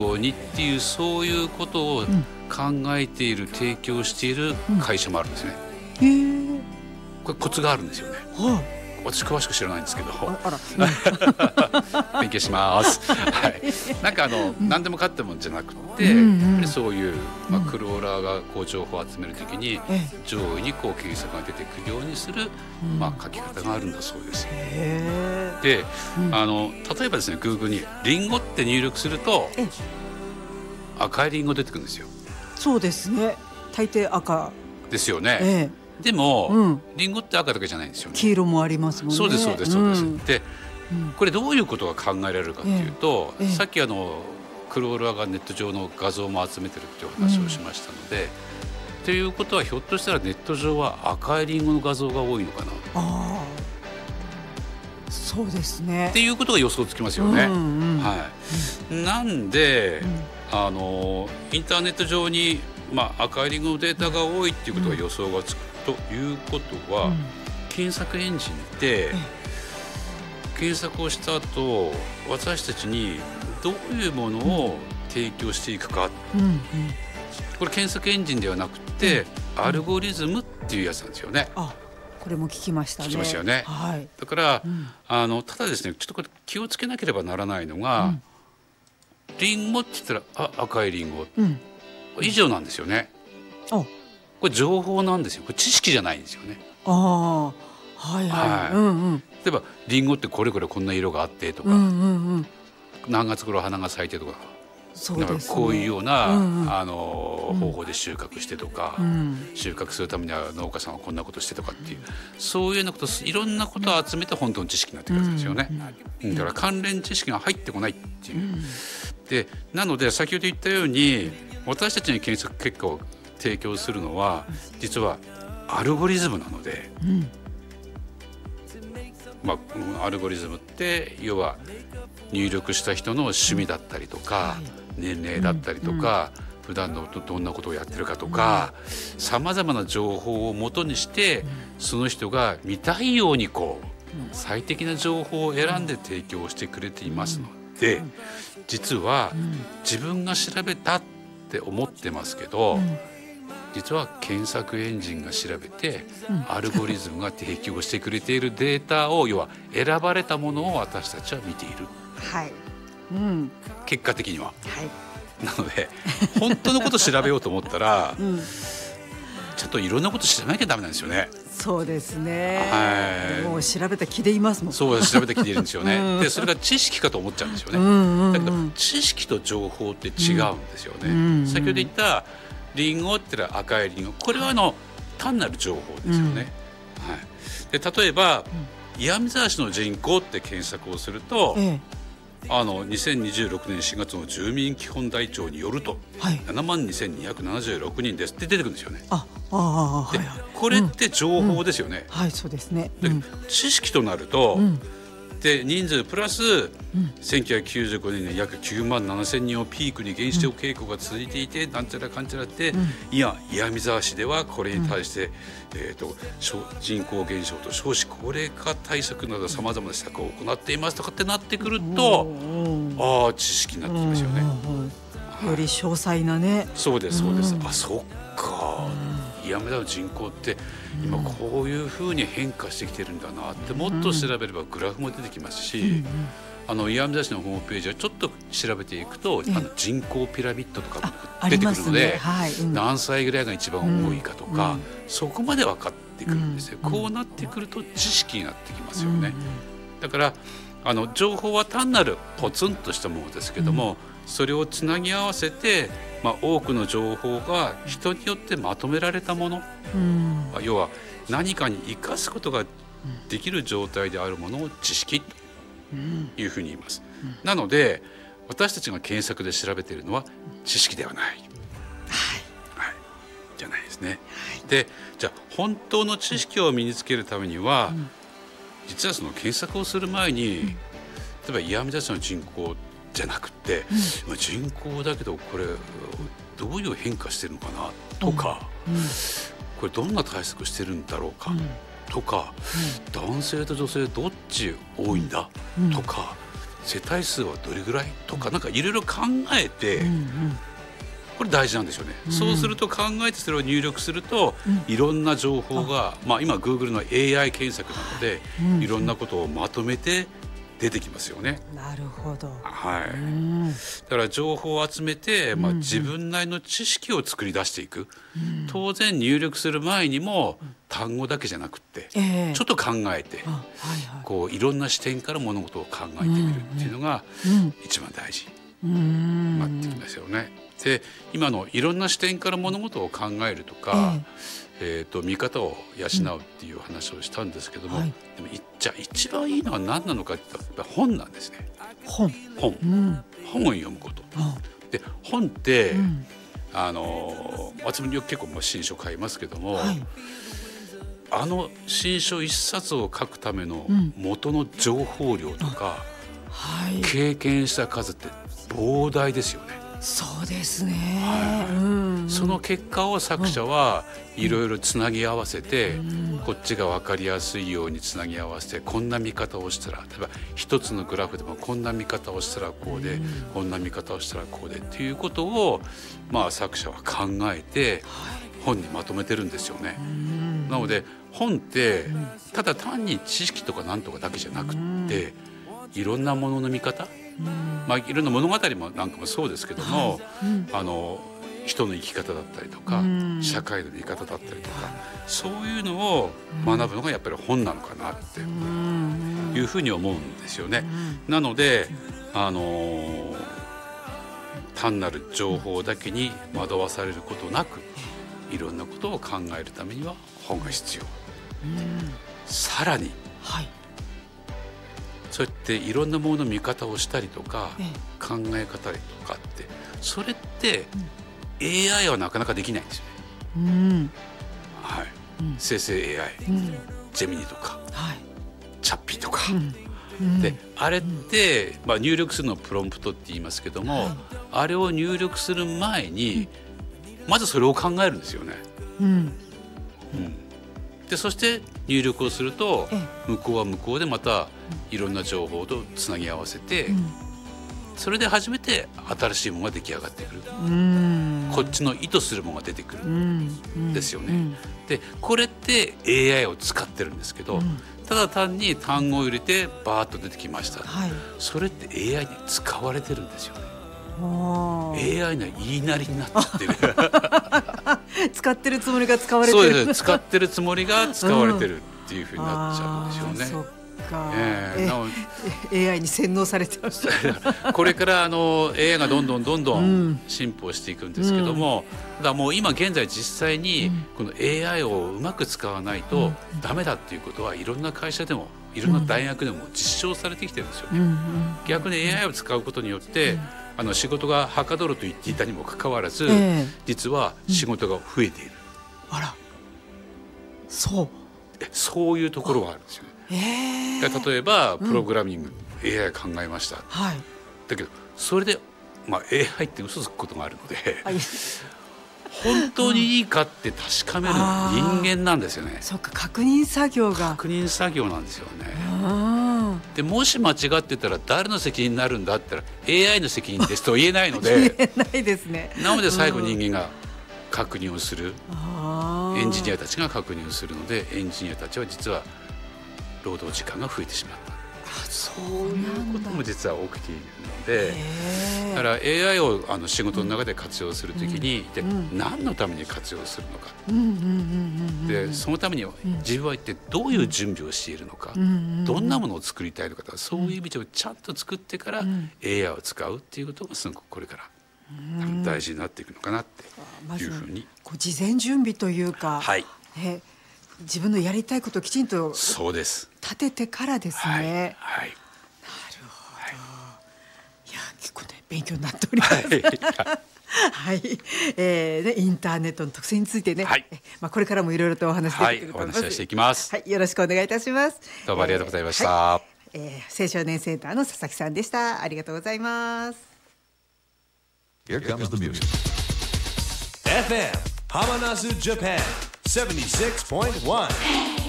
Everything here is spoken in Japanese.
にっていう、そういうことを考えている、提供している会社もあるんですね。これコツがあるんですよね。私詳しく知らないんですけど勉強します、はい、なんか何でもかってもじゃなくて、やっぱりそういう、クローラーがこう情報を集めるときに上位にこう検索が出てくるようにする、書き方があるんだそうです。で、例えばですね、Google にリンゴって入力すると赤いリンゴ出てくるんですよ。 そうですね、大抵赤ですよね。でも、リンゴって赤だけじゃないんですよね。 黄色もありますもんね。 そうですそうですそうです。で、これどういうことが考えられるかというと、さっきクローラーがネット上の画像も集めてるっていう話をしましたので、ということはひょっとしたらネット上は赤いリンゴの画像が多いのかな。 そうですね。 っていうことが予想つきますよね。なんで、インターネット上に、赤いリンゴのデータが多いっていうことが予想がつくということは、検索エンジンで検索をした後、私たちにどういうものを提供していくか、これ検索エンジンではなくて、アルゴリズムっていうやつなんですよね。 これも聞きましたね。 聞きましたよね。だから、ただですね、ちょっとこれ気をつけなければならないのが、リンゴって言ったら赤いリンゴ、以上なんですよね。これ情報なんですよ。これ知識じゃないんですよね。例えばリンゴってこれこれこんな色があってとか、何月頃花が咲いてとか、こういうような、方法で収穫してとか、収穫するためには農家さんはこんなことしてとかっていう、そういうようなこと、いろんなことを集めて本当の知識になってくるんですよね。だから関連知識が入ってこないっていう。でなので先ほど言ったように、私たちに検索結果を提供するのは実はアルゴリズムなので、アルゴリズムって要は入力した人の趣味だったりとか、年齢だったりとか、普段のどんなことをやってるかとか、さまざまな情報を元にして、その人が見たいように最適な情報を選んで提供してくれていますので、実は自分が調べたって思ってますけど、実は検索エンジンが調べて、アルゴリズムが提供してくれているデータを、要は選ばれたものを私たちは見ている、結果的には、なので本当のことを調べようと思ったら、ちょっといろんなこと調べなきゃダメなんですよね。 そうですね、もう調べた気でいますもん。 そう調べた気でいるんですよね。でそれが知識かと思っちゃうんですよね。だけど知識と情報って違うんですよね。先ほど言ったリンゴってのは赤いリンゴ、これは単なる情報ですよね。で例えば、岩見沢市の人口って検索をすると、2026年4月の住民基本台帳によると、72,276人ですって出てくるんですよね。でこれって情報ですよね。 そうですね。 で知識となると、で人数プラス、1995年に約9万7千人をピークに減少傾向が続いていて、なんちゃらかんちゃらって、岩見沢市ではこれに対して、人口減少と少子高齢化対策などさまざまな施策を行っていますとかってなってくると、知識になってきますよね。 より詳細なね。 そうですそうです。そっか、岩見沢の人口って今こういうふうに変化してきてるんだなって、もっと調べればグラフも出てきますし、岩見沢市のホームページはちょっと調べていくと、人口ピラミッドとか出てくるので、何歳ぐらいが一番多いかとか、そこまで分かってくるんですよ。こうなってくると知識になってきますよね。だから情報は単なるポツンとしたものですけども、それをつなぎ合わせて、多くの情報が人によってまとめられたもの、要は何かに生かすことができる状態であるものを知識というふうに言います。なので私たちが検索で調べているのは知識ではない、じゃないですね。でじゃあ本当の知識を身につけるためには、実はその検索をする前に、例えば岩見沢市の人口じゃなくて、人口だけどこれどういう変化してるのかなとか、これどんな対策してるんだろうかとか、男性と女性どっち多いんだとか、 世帯数はどれぐらいとか、なんかいろいろ考えて、これ大事なんでしょうね、そうすると考えてそれを入力すると、いろんな情報が、今 Google の AI 検索なので、いろんなことをまとめて出てきますよね。 なるほど。 はい、だから情報を集めて、自分なりの知識を作り出していく、当然入力する前にも単語だけじゃなくって、ちょっと考えて、こういろんな視点から物事を考えてみるっていうのが一番大事になってきますよね。で、今のいろんな視点から物事を考えるとか、見方を養うっていう話をしたんですけども、でもじゃあ一番いいのは何なのかって言ったら本なんですね。本を読むこと、で本って、私も結構新書買いますけども、新書一冊を書くための元の情報量とか、経験した数って膨大ですよね。 そうですね、 その結果を作者はいろいろつなぎ合わせて、こっちが分かりやすいようにつなぎ合わせて、こんな見方をしたら、例えば一つのグラフでもこんな見方をしたらこうで、こんな見方をしたらこうでっていうことを、作者は考えて本にまとめてるんですよね。なので本ってただ単に知識とかなんとかだけじゃなくって、いろんなものの見方、いろんな物語もなんかもそうですけども、人の生き方だったりとか、社会の見方だったりとか、そういうのを学ぶのがやっぱり本なのかなっていうふうに思うんですよね。なので、単なる情報だけに惑わされることなく、いろんなことを考えるためには本が必要。さらに、そうやっていろんなものの見方をしたりとか、考え方とかって、それって、AI はなかなかできないんですよね。生成 AI、ジェミニとか、チャッピーとか、であれって、入力するのをプロンプトって言いますけども、あれを入力する前に、まずそれを考えるんですよね。でそして入力をすると、向こうは向こうでまたいろんな情報とつなぎ合わせて、それで初めて新しいものが出来上がってくる、こっちの意図するものが出てくるんですよね。でこれって AI を使ってるんですけど、ただ単に単語を入れてバーッと出てきました、それって AI に使われてるんですよね。AI の言いなりになっちゃってる使ってるつもりが使われてる。 そうです、使ってるつもりが使われてるっていうふうになっちゃうんですよね。 AI に洗脳されてました。 これから AI がどんどん進歩していくんですけども、だからもう今現在実際にこの AI をうまく使わないとダメだっていうことは、いろんな会社でもいろんな大学でも実証されてきてるんですよね。逆に AI を使うことによって、仕事がはかどると言っていたにもかかわらず、実は仕事が増えている。 あら、 そういうところがあるんですよね。例えばプログラミング、AI 考えました、だけどそれで、AI って嘘つくことがあるので本当にいいかって確かめる人間なんですよね。 そっか、確認作業なんですよね。でもし間違ってたら誰の責任になるんだって言ったら AI の責任ですと言えないので言えないですね。 なので最後人間が確認をする、エンジニアたちが確認をするので、エンジニアたちは実は労働時間が増えてしまった。そういうことも実は起きているので、だから AI を仕事の中で活用するときに、何のために活用するのか、でそのために自分は一体どういう準備をしているのか、どんなものを作りたいのか、そういう道をちゃんと作ってから AI を使うっていうことがすごくこれから大事になっていくのかなっていうふうに、 事前準備というか、自分のやりたいことをきちんと立ててからですね。なるほど。いや、結構ね、勉強になっております。インターネットの特性についてね、これからもいろいろとお話出てくると思います。 お話ししていきます。 よろしくお願いいたします。 どうもありがとうございました。 青少年センターの佐々木さんでした。ありがとうございます。 Here comes the music. FM Hamanasu Japan 76.1